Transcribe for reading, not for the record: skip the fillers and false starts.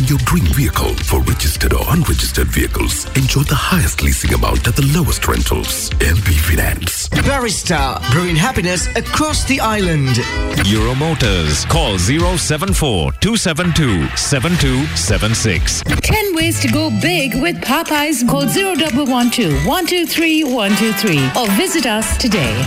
Own your dream vehicle. For registered or unregistered vehicles, enjoy the highest leasing amount at the lowest rentals. LP Finance. Barista, brewing happiness across the island. Euro Motors. Call 074-272-7276. 10 ways to go big with Popeyes. Call 0112 123 123 or visit us today.